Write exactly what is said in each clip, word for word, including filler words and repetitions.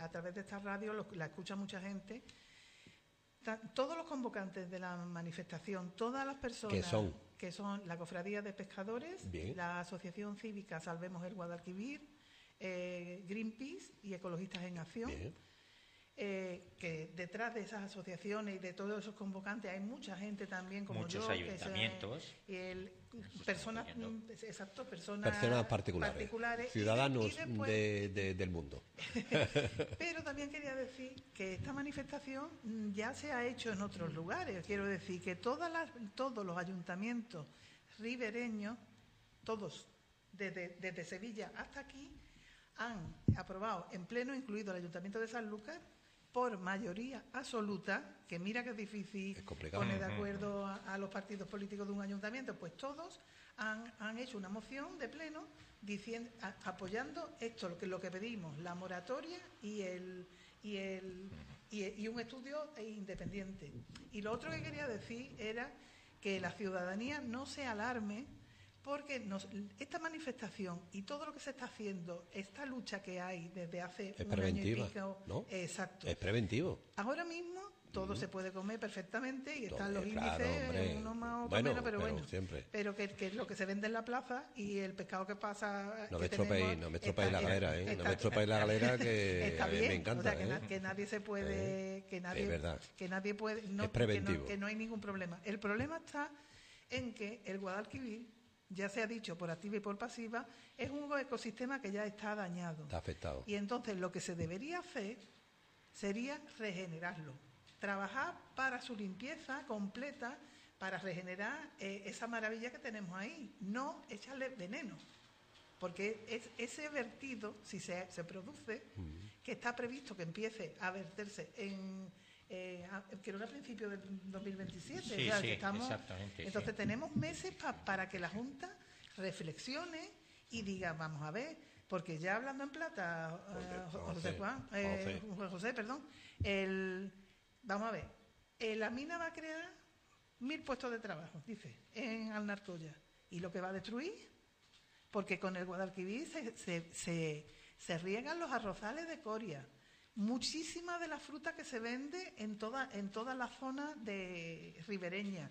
a través de esta radio lo, la escucha mucha gente. Todos los convocantes de la manifestación, todas las personas ¿Qué son? que son la Cofradía de Pescadores, Bien. la Asociación Cívica Salvemos el Guadalquivir, eh, Greenpeace y Ecologistas en Acción, eh, que detrás de esas asociaciones y de todos esos convocantes hay mucha gente también como muchos yo, ayuntamientos, que se, el, personas, exacto, personas, personas particulares, particulares ciudadanos y de, y después, de, de, del mundo. Pero también quería decir que esta manifestación ya se ha hecho en otros lugares. Quiero decir que todas las, todos los ayuntamientos ribereños, todos, desde, desde Sevilla hasta aquí, han aprobado en pleno, incluido el Ayuntamiento de Sanlúcar, por mayoría absoluta, que mira que es difícil es poner de acuerdo a, a los partidos políticos de un ayuntamiento, pues todos han, han hecho una moción de pleno diciendo, a, apoyando esto, lo que, lo que pedimos, la moratoria y el y el y, y un estudio independiente. Y lo otro que quería decir era que la ciudadanía no se alarme, porque nos, esta manifestación y todo lo que se está haciendo, esta lucha que hay desde hace es un preventiva, año y pico, ¿no? Exacto. Es preventivo. Ahora mismo todo mm. se puede comer perfectamente y están los claro, índices, hombre. uno más o bueno, menos, pero, pero bueno. Siempre. Pero que, que lo que se vende en la plaza y el pescado que pasa. No que me estropeéis, no me estropeéis la galera, ¿eh? No me estropeéis la galera que está a mí bien, me encanta. O sea, que, ¿eh? na, que nadie se puede. ¿Eh? Que nadie, es verdad. Que nadie puede. No, es preventivo. Que no, que no hay ningún problema. El problema está en que el Guadalquivir, ya se ha dicho por activa y por pasiva, es un ecosistema que ya está dañado. Está afectado. Y entonces lo que se debería hacer sería regenerarlo. Trabajar para su limpieza completa, para regenerar eh, esa maravilla que tenemos ahí. No echarle veneno. Porque es ese vertido, si se, se produce, mm. que está previsto que empiece a verterse en... Eh, creo que a principios del dos mil veintisiete, sí, o sea, sí, que estamos, exactamente, entonces sí. tenemos meses pa, para que la Junta reflexione y diga, vamos a ver, porque ya hablando en plata, uh, José, José Juan, eh, José. José, perdón, el, vamos a ver, eh, la mina va a crear mil puestos de trabajo, dice, en Alnarcoya, y lo que va a destruir, porque con el Guadalquivir se, se, se, se riegan los arrozales de Coria. Muchísima de la fruta que se vende en toda en toda la zona de ribereña.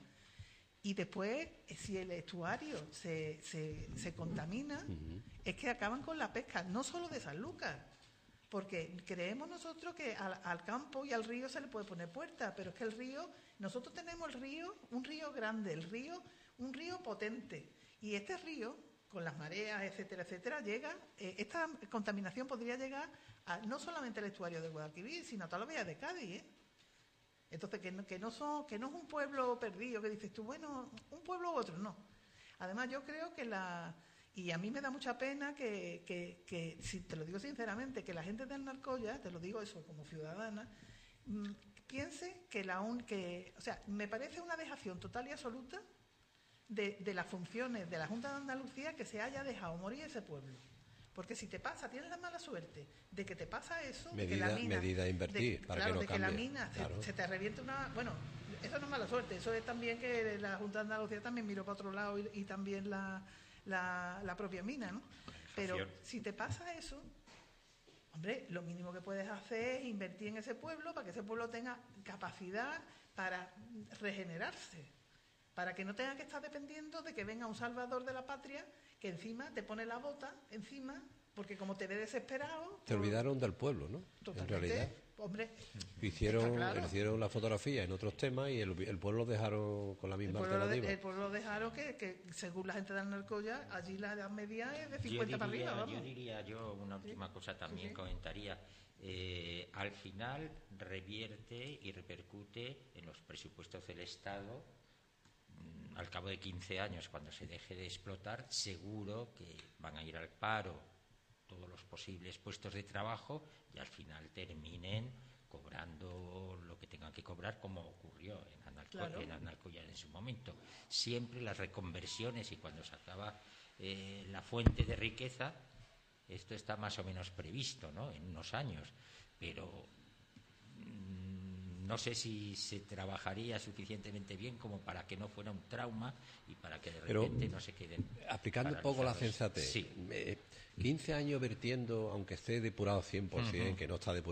Y después, si el estuario se, se, se contamina, uh-huh. es que acaban con la pesca, no solo de Sanlúcar, porque creemos nosotros que al, al campo y al río se le puede poner puerta, pero es que el río, nosotros tenemos el río, un río grande, el río, un río potente, y este río, con las mareas, etcétera, etcétera, llega, eh, esta contaminación podría llegar a, no solamente al estuario del Guadalquivir, sino a toda la bahía de Cádiz, ¿eh? Entonces, que no, que, no son, que no es un pueblo perdido, que dices tú, bueno, un pueblo u otro, no. Además, yo creo que la... Y a mí me da mucha pena que, que, que si te lo digo sinceramente, que la gente de Alnarcoya, te lo digo eso como ciudadana, mmm, piense que la un, que, o sea, me parece una dejación total y absoluta de, de las funciones de la Junta de Andalucía que se haya dejado morir ese pueblo. Porque si te pasa, tienes la mala suerte de que te pasa eso, medida, de que la mina, medida a invertir de, para claro, que no de cambie. que la mina claro. se, se te reviente una... Bueno, eso no es mala suerte, eso es también que la Junta de Andalucía también miró para otro lado y, y también la, la, la propia mina, ¿no? Pero si te pasa eso, hombre, lo mínimo que puedes hacer es invertir en ese pueblo para que ese pueblo tenga capacidad para regenerarse, para que no tenga que estar dependiendo de que venga un salvador de la patria que encima te pone la bota encima, porque como te ve desesperado... Te olvidaron del pueblo, ¿no? Totalmente, en realidad. Hombre, hicieron, claro. hicieron la fotografía en otros temas y el, el pueblo lo dejaron con la misma el pueblo alternativa. De, el pueblo lo dejaron que, que, según la gente de Alnarcoya, allí la edad media es de cincuenta yo diría, para arriba, vamos. Yo diría, yo una última sí. cosa también sí, sí. comentaría. Eh, al final revierte y repercute en los presupuestos del Estado. Al cabo de quince años, cuando se deje de explotar, seguro que van a ir al paro todos los posibles puestos de trabajo y al final terminen cobrando lo que tengan que cobrar, como ocurrió en Alnarcoya, claro. en Alnarcoya en su momento. Siempre las reconversiones, y cuando se acaba eh, la fuente de riqueza, esto está más o menos previsto, ¿no?, en unos años, pero no sé si se trabajaría suficientemente bien como para que no fuera un trauma y para que de repente Pero, no se queden aplicando un poco la sensatez, sí. eh, quince años vertiendo, aunque esté depurado cien por ciento, uh-huh. que no está depurado